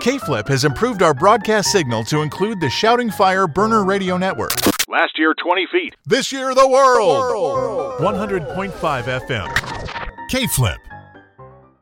K-Flip has improved our broadcast signal to include the Shouting Fire Burner Radio Network. Last year, 20 feet. This year, the world. 100.5 FM. K-Flip.